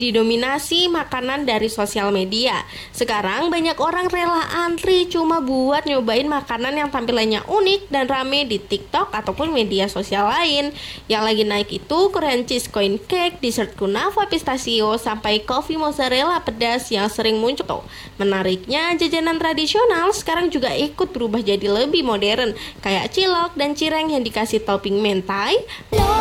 Didominasi makanan dari sosial media. Sekarang banyak orang rela antri cuma buat nyobain makanan yang tampilannya unik dan rame di TikTok ataupun media sosial lain. Yang lagi naik itu Korean cheese coin cake, dessert kunafa pistachio, sampai coffee mozzarella pedas yang sering muncul. Menariknya, jajanan tradisional sekarang juga ikut berubah jadi lebih modern, kayak cilok dan cireng yang dikasih topping mentai.